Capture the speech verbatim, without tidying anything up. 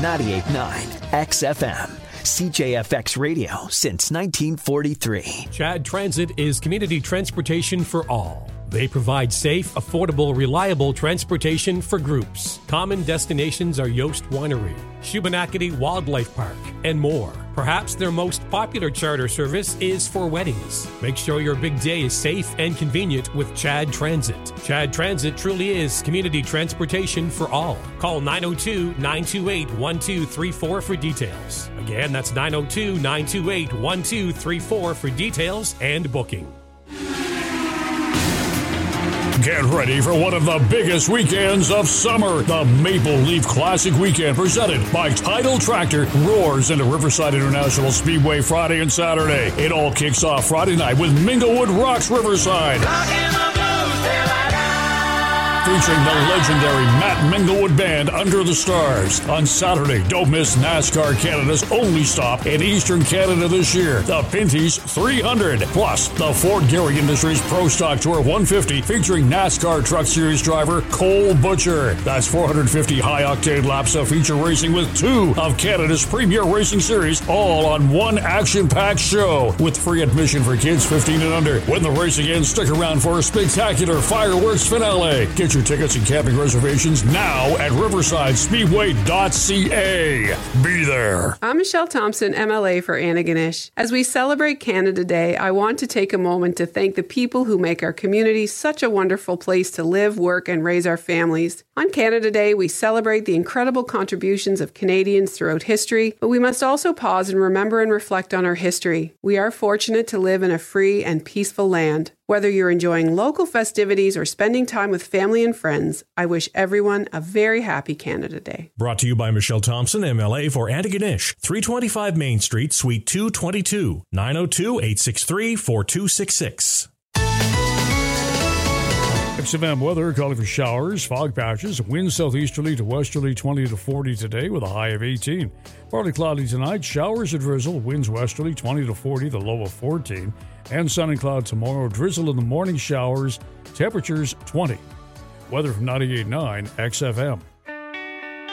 ninety-eight point nine X F M. C J F X Radio since nineteen forty-three. Chad Transit is community transportation for all. They provide safe, affordable, reliable transportation for groups. Common destinations are Yost Winery, Shubenacadie Wildlife Park, and more. Perhaps their most popular charter service is for weddings. Make sure your big day is safe and convenient with Chad Transit. Chad Transit truly is community transportation for all. Call nine oh two, nine two eight, one two three four for details. Again, that's nine oh two, nine two eight, one two three four for details and booking. Get ready for one of the biggest weekends of summer. The Maple Leaf Classic Weekend, presented by Tidal Tractor, roars into Riverside International Speedway Friday and Saturday. It all kicks off Friday night with Minglewood Rocks Riverside, featuring the legendary Matt Minglewood Band, Under the Stars. On Saturday, don't miss NASCAR Canada's only stop in Eastern Canada this year, the Pinty's three hundred. Plus, the Ford Gehry Industries Pro Stock Tour one fifty, featuring NASCAR Truck Series driver Cole Butcher. That's four hundred fifty high-octane laps of feature racing with two of Canada's premier racing series, all on one action-packed show, with free admission for kids fifteen and under. When the racing ends, stick around for a spectacular fireworks finale. Get your tickets and camping reservations now at riverside speedway dot c a. Be there. I'm Michelle Thompson, M L A for Antigonish. As we celebrate Canada Day, I want to take a moment to thank the people who make our community such a wonderful place to live, work, and raise our families. On Canada Day, we celebrate the incredible contributions of Canadians throughout history, but we must also pause and remember and reflect on our history. We are fortunate to live in a free and peaceful land. Whether you're enjoying local festivities or spending time with family and friends, I wish everyone a very happy Canada Day. Brought to you by Michelle Thompson, M L A for Antigonish, three twenty-five Main Street, Suite two twenty-two, nine oh two, eight six three, four two six six. X F M weather, calling for showers, fog patches, winds southeasterly to westerly twenty to forty today with a high of eighteen. Partly cloudy tonight, showers and drizzle, winds westerly twenty to forty, the low of fourteen. And sun and cloud tomorrow, drizzle in the morning, showers, temperatures twenty. Weather from ninety-eight point nine X F M.